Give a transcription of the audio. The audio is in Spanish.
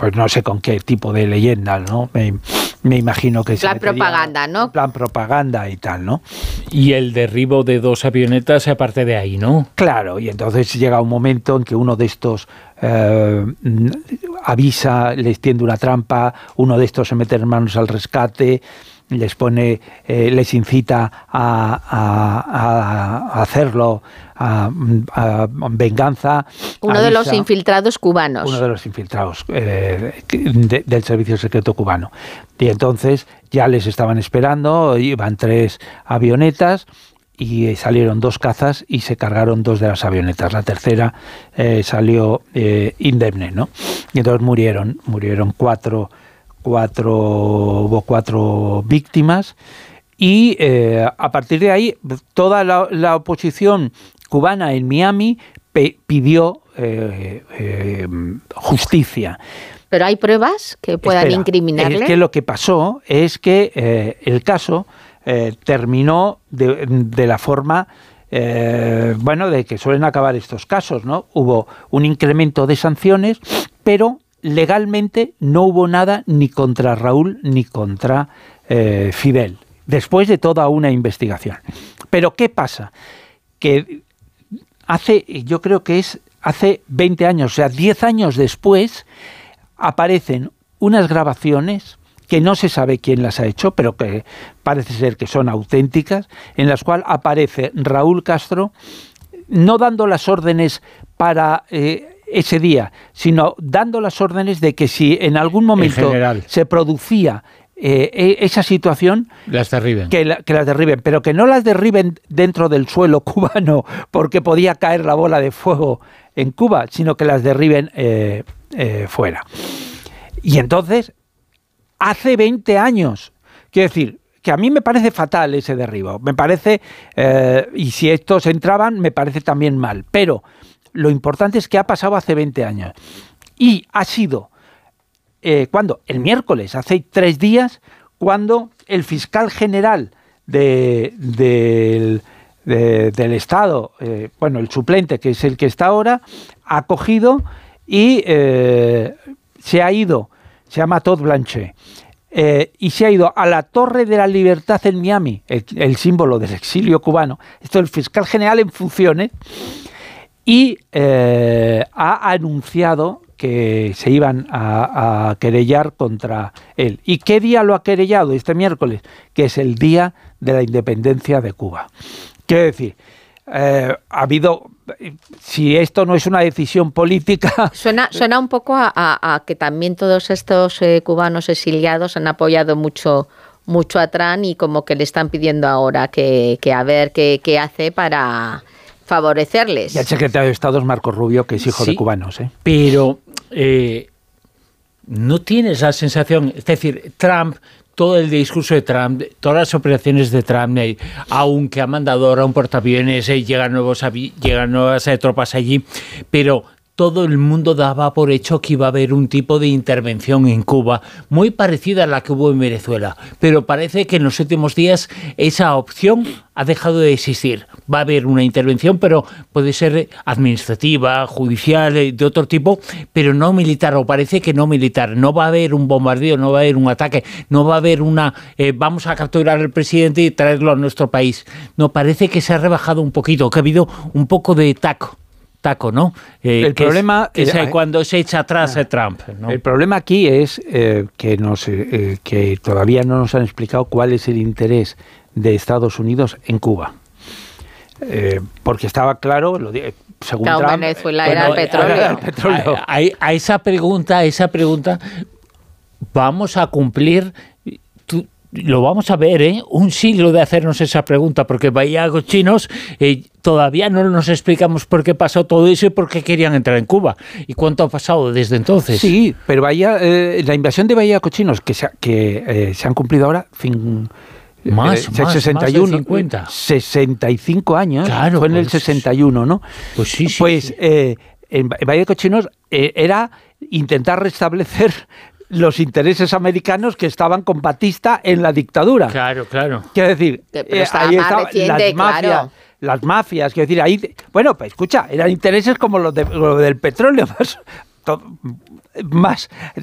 pues no sé con qué tipo de leyenda, ¿no? Me imagino que plan propaganda, ¿no? Plan propaganda y tal, ¿no? Y el derribo de 2 avionetas aparte de ahí, ¿no? Claro, y entonces llega un momento en que uno de estos avisa, les tiende una trampa, uno de estos se mete en manos al rescate, les pone, les incita a hacerlo, a venganza. Uno de los infiltrados cubanos. Uno de los infiltrados del Servicio Secreto Cubano. Y entonces ya les estaban esperando, iban 3 avionetas y salieron 2 cazas y se cargaron 2 de las avionetas. La tercera salió indemne, ¿no? Y entonces murieron 4 víctimas y a partir de ahí toda la oposición cubana en Miami pidió justicia. ¿Pero hay pruebas que puedan incriminarle? Es que lo que pasó es que el caso terminó de la forma de que suelen acabar estos casos, ¿no? Hubo un incremento de sanciones, pero legalmente no hubo nada ni contra Raúl ni contra Fidel, después de toda una investigación. Pero ¿qué pasa? Que yo creo que hace 20 años, o sea, 10 años después, aparecen unas grabaciones que no se sabe quién las ha hecho, pero que parece ser que son auténticas, en las cuales aparece Raúl Castro no dando las órdenes para ese día, sino dando las órdenes de que si en algún momento se producía esa situación, las derriben. Que las derriben, pero que no las derriben dentro del suelo cubano porque podía caer la bola de fuego en Cuba, sino que las derriben fuera. Y entonces, hace 20 años, quiero decir, que a mí me parece fatal ese derribo, me parece, y si estos entraban, me parece también mal, pero lo importante es que ha pasado hace 20 años. Y ha sido, ¿cuándo? El miércoles, hace 3 días, cuando el fiscal general del Estado, el suplente, que es el que está ahora, ha cogido y se ha ido, se llama Todd Blanche, y se ha ido a la Torre de la Libertad en Miami, el símbolo del exilio cubano. Esto es el fiscal general en funciones, y ha anunciado que se iban a querellar contra él. ¿Y qué día lo ha querellado? Este miércoles, que es el día de la independencia de Cuba. Quiero decir, ha habido, si esto no es una decisión política... Suena un poco a que también todos estos cubanos exiliados han apoyado mucho a Trump y como que le están pidiendo ahora que a ver qué hace para favorecerles. Y el secretario de Estado es Marco Rubio, que es hijo de cubanos. Pero no tienes la sensación, es decir, Trump... Todo el discurso de Trump, todas las operaciones de Trump, aunque ha mandado ahora un portaaviones, llegan nuevas tropas allí, pero todo el mundo daba por hecho que iba a haber un tipo de intervención en Cuba muy parecida a la que hubo en Venezuela, pero parece que en los últimos días esa opción ha dejado de existir. Va a haber una intervención, pero puede ser administrativa, judicial, de otro tipo, pero no militar, o parece que no militar. No va a haber un bombardeo, no va a haber un ataque, no va a haber vamos a capturar al presidente y traerlo a nuestro país. No, parece que se ha rebajado un poquito, que ha habido un poco de taco, ¿no? El problema es cuando se echa atrás Trump, ¿no? El problema aquí es que todavía no nos han explicado cuál es el interés de Estados Unidos en Cuba. Porque estaba claro, según Trump, Venezuela era el petróleo. A esa pregunta vamos a cumplir... Lo vamos a ver, un siglo de hacernos esa pregunta, porque Bahía Cochinos todavía no nos explicamos por qué pasó todo eso y por qué querían entrar en Cuba. ¿Y cuánto ha pasado desde entonces? Sí, pero la invasión de Bahía Cochinos, que se han cumplido ahora... Más de 50. 65 años, claro, fue en el 61, ¿no? Pues sí. En Bahía de Cochinos era intentar restablecer los intereses americanos que estaban con Batista en la dictadura. Claro. Quiero decir, ahí estaban las mafias, quiero decir, ahí, bueno, pues escucha, eran intereses como lo del petróleo, más